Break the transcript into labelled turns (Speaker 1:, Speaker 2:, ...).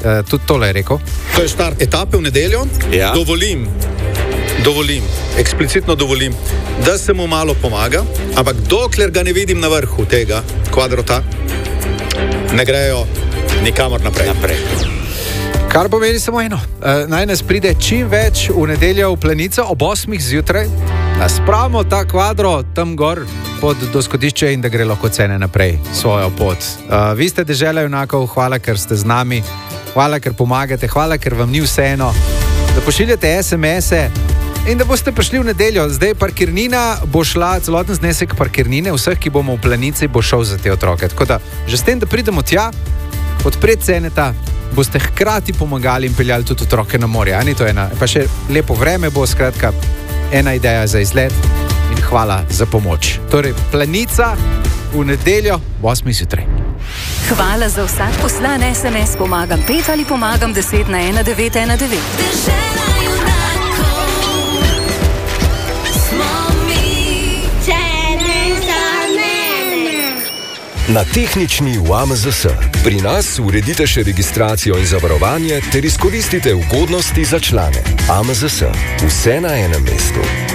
Speaker 1: tudi tole je rekel.
Speaker 2: To je štart etape v nedeljo.
Speaker 3: Ja.
Speaker 2: Dovolim, eksplicitno dovolim, da se mu malo pomaga, ampak dokler ga ne vidim na vrhu tega kvadrota, ne grejo nikamor naprej.
Speaker 1: Kar pomeni samo eno. Naj nas pride čim več v nedeljo v Planico ob 8 zjutraj, da spravimo ta kvadro tam gor pod doskodišče in da gre lahko cene naprej svojo pot. Vi ste dežela junakov, hvala, ker ste z nami, hvala, ker pomagate, hvala, ker vam ni vseeno, da pošiljate SMS-e in da boste prišli v nedeljo. Zdaj parkirnina bo šla, celoten znesek parkirnine vseh, ki bomo v Planici, bo šel za te otroke. Tako da, že s tem, da pridemo tja, podpred ceneta, boste hkrati pomagali in peljali tudi otroke na morje. Ani to ena. Pa še lepo vreme bo, skratka, ena ideja za izlet in hvala za pomoč. Torej, Planica v nedeljo ob 8 zjutraj.
Speaker 4: Hvala za vsak poslan SMS. Pomagam 5 ali pomagam 10 na 1919.
Speaker 5: Na tehnični v AMZS. Pri nas uredite še registracijo in zavarovanje ter izkoristite ugodnosti za člane. AMZS. Vse na enem mestu.